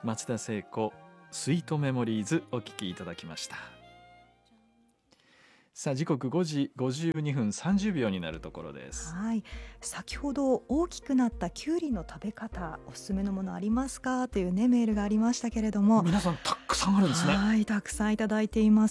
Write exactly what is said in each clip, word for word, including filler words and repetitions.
松田聖子スイートメモリーズお聞きいただきました。さあ時刻ごじごじゅうにふんさんじゅうびょうになるところです。 はい、先ほど大きくなったきゅうりの食べ方おすすめのものありますかというねメールがありましたけれども、 皆さんたくさんあるんですね。 はい、たくさんいただいています。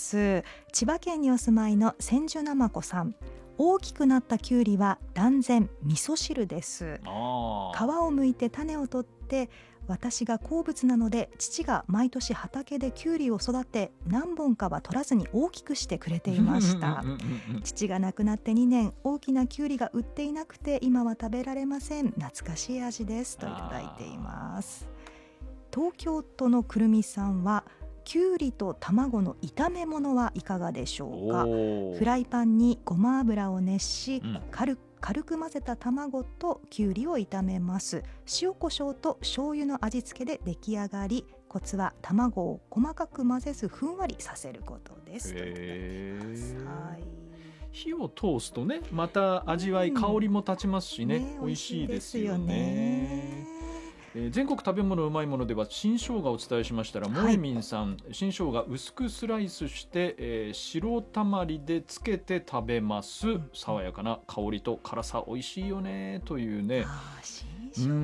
千葉県にお住まいの千住なまこさん、大きくなったきゅうりは断然味噌汁です。皮を剥いて種を取って、私が好物なので父が毎年畑できゅうりを育て何本かは取らずに大きくしてくれていました父が亡くなってにねん、大きなきゅうりが売っていなくて今は食べられません。懐かしい味ですといただいています。東京都のくるみさんは、きゅうりと卵の炒め物はいかがでしょうか。フライパンにごま油を熱し、うん、軽く軽く混ぜた卵ときゅうりを炒めます。塩コショウと醤油の味付けで出来上がり、コツは卵を細かく混ぜずふんわりさせることです。 へー、 はい、 火を通すとね、また味わい、うん、香りも立ちますしね、ね、美味しいですよね。えー、全国食べ物うまいものでは新生姜をお伝えしましたら、もえみんさん、新生姜薄くスライスして、えー、白たまりでつけて食べます、うん、爽やかな香りと辛さ美味しいよねというね。 あ、新生姜、うん、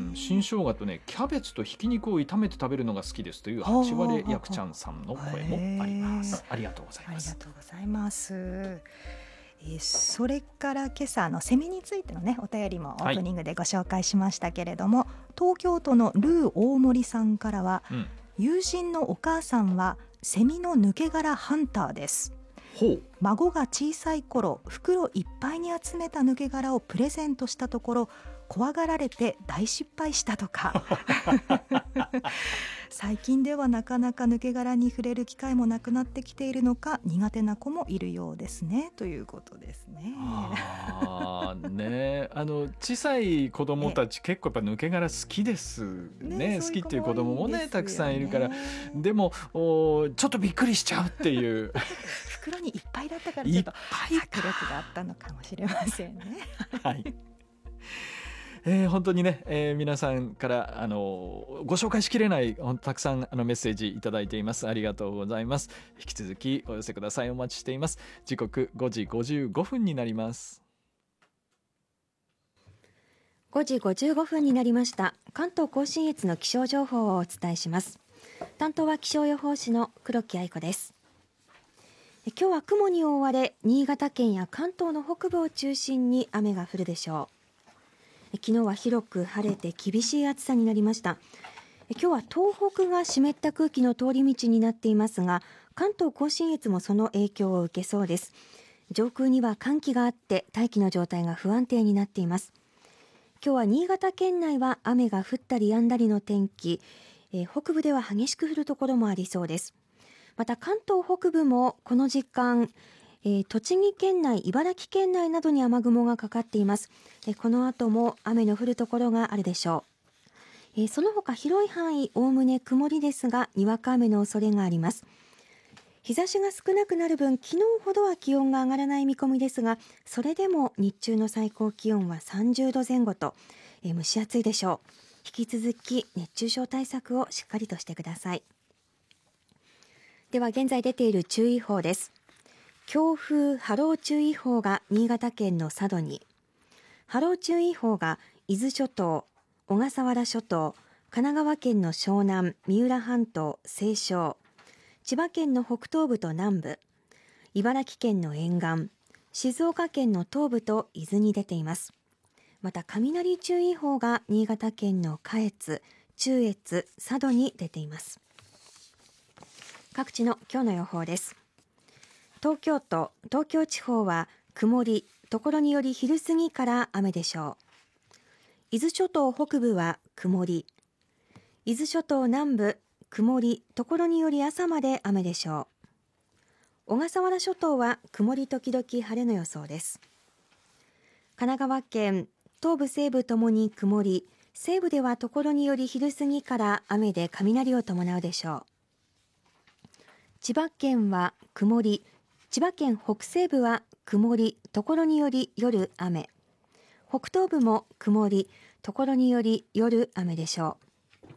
新生姜とねキャベツとひき肉を炒めて食べるのが好きですというはち割れやくちゃんさんの声もあります。ありがとうございます。 ありがとうございます。えー、それから今朝のセミについての、ね、お便りもオープニングでご紹介しましたけれども、はい、東京都のルー大森さんからは、うん、友人のお母さんはセミの抜け殻ハンターです。ほう、孫が小さい頃袋いっぱいに集めた抜け殻をプレゼントしたところ怖がられて大失敗したとか最近ではなかなか抜け殻に触れる機会もなくなってきているのか苦手な子もいるようですねということですね。 あね、あの小さい子供たち結構やっぱ抜け殻好きですね。ね、好きっていう子供もねたくさんいるから、でもおちょっとびっくりしちゃうっていう袋にいっぱいだったからちょっと迫力があったのかもしれませんね。 はい、えー、本当にね、えー、皆さんからあのご紹介しきれないたくさんあのメッセージいただいています。ありがとうございます。引き続きお寄せください。お待ちしています。時刻ごじごじゅうごふんになります。 ごじごじゅうごふんになりました。関東甲信越の気象情報をお伝えします。担当は気象予報士の黒木愛子です。今日は雲に覆われ、新潟県や関東の北部を中心に雨が降るでしょう。昨日は広く晴れて厳しい暑さになりました。今日は東北が湿った空気の通り道になっていますが、関東甲信越もその影響を受けそうです。上空には寒気があって大気の状態が不安定になっています。今日は新潟県内は雨が降ったり止んだりの天気、えー、北部では激しく降るところもありそうです。また関東北部もこの時間、えー、栃木県内、茨城県内などに雨雲がかかっています。えー、この後も雨の降るところがあるでしょう。えー、その他広い範囲おおむね曇りですが、にわか雨の恐れがあります。日差しが少なくなる分、昨日ほどは気温が上がらない見込みですが、それでも日中の最高気温はさんじゅうどぜん後と、えー、蒸し暑いでしょう。引き続き熱中症対策をしっかりとしてください。では現在出ている注意報です。強風波浪注意報が新潟県の佐渡に、波浪注意報が伊豆諸島、小笠原諸島、神奈川県の湘南、三浦半島、西湘、千葉県の北東部と南部、茨城県の沿岸、静岡県の東部と伊豆に出ています。また雷注意報が新潟県の下越、中越、佐渡に出ています。各地の今日の予報です。東京都、東京地方は曇り、ところにより昼過ぎから雨でしょう。伊豆諸島北部は曇り、伊豆諸島南部、曇り、ところにより朝まで雨でしょう。小笠原諸島は曇り時々晴れの予想です。神奈川県、東部西部ともに曇り、西部ではところにより昼過ぎから雨で雷を伴うでしょう。千葉県は曇り、千葉県北西部は曇り、ところにより夜雨。北東部も曇り、ところにより夜雨でしょう。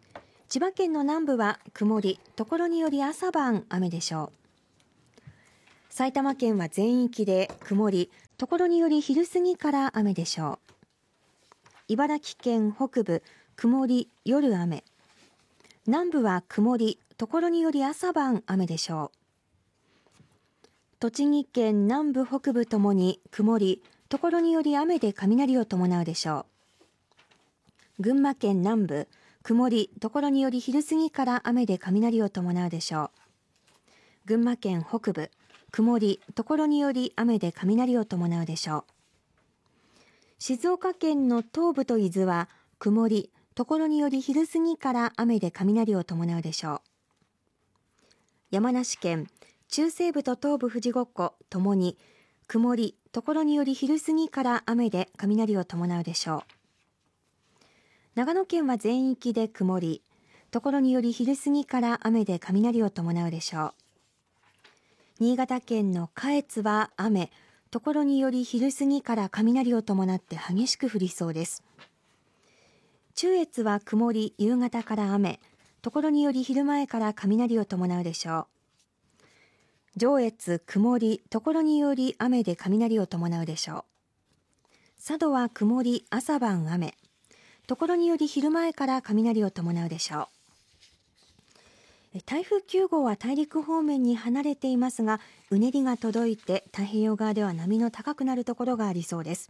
千葉県の南部は曇り、ところにより朝晩雨でしょう。埼玉県は全域で曇り、ところにより昼過ぎから雨でしょう。茨城県北部、曇り、夜雨。南部は曇り、ところにより朝晩雨でしょう。栃木県南部北部ともに曇り、ところにより雨で雷を伴うでしょう。群馬県南部、曇り、ところにより昼過ぎから雨で雷を伴うでしょう。群馬県北部、曇り、ところにより雨で雷を伴うでしょう。静岡県の東部と伊豆は曇り、ところにより昼過ぎから雨で雷を伴うでしょう。山梨県中西部と東部富士五湖ともに曇り、ところにより昼過ぎから雨で雷を伴うでしょう。長野県は全域で曇り、ところにより昼過ぎから雨で雷を伴うでしょう。新潟県の下越は雨、ところにより昼過ぎから雷を伴って激しく降りそうです。中越は曇り、夕方から雨、ところにより昼前から雷を伴うでしょう。上越曇り、ところにより雨で雷を伴うでしょう。佐渡は曇り、朝晩雨、ところにより昼前から雷を伴うでしょう。台風きゅう号は大陸方面に離れていますが、うねりが届いて太平洋側では波の高くなるところがありそうです。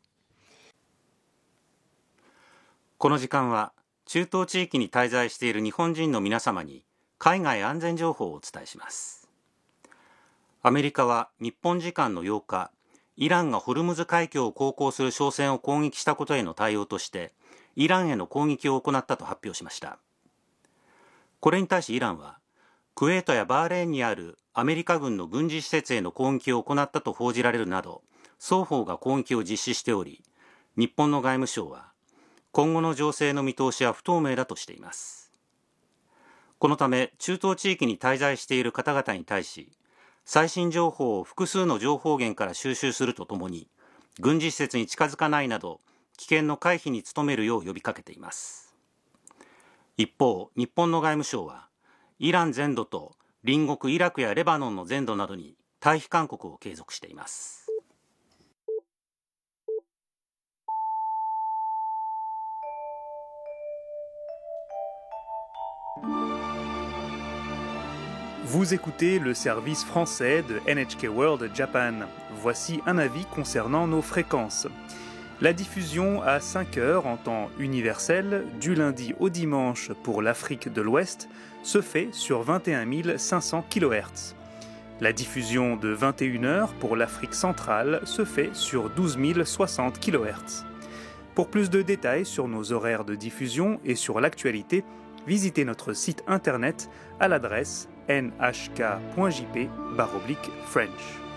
この時間は中東地域に滞在している日本人の皆様に海外安全情報をお伝えします。アメリカは日本時間のようか、イランがホルムズ海峡を航行する商船を攻撃したことへの対応として、イランへの攻撃を行ったと発表しました。これに対しイランは、クウェートやバーレーンにあるアメリカ軍の軍事施設への攻撃を行ったと報じられるなど、双方が攻撃を実施しており、日本の外務省は、今後の情勢の見通しは不透明だとしています。このため、中東地域に滞在している方々に対し、最新情報を複数の情報源から収集するとともに、軍事施設に近づかないなど、危険の回避に努めるよう呼びかけています。一方、日本の外務省は、イラン全土と隣国イラクやレバノンの全土などに退避勧告を継続しています。 Vous écoutez le service français de N H K World Japan. Voici un avis concernant nos fréquences. La diffusion à cinq heures en temps universel, du lundi au dimanche pour l'Afrique de l'Ouest, se fait sur vingt et un mille cinq cents kilohertz. La diffusion de vingt et une heures pour l'Afrique centrale se fait sur douze mille soixante kilohertz. Pour plus de détails sur nos horaires de diffusion et sur l'actualité, visitez notre site internet à l'adresse n h k point j p barre oblique French.